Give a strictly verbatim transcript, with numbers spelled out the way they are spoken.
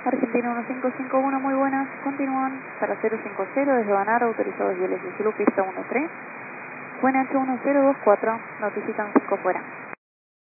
Argentina uno cinco cinco uno, muy buenas. Continúan para cero cinco cero desde Banar, autorizados Violes de Zulu, pista uno tres. Buena H uno cero dos cuatro, notifican cinco fuera.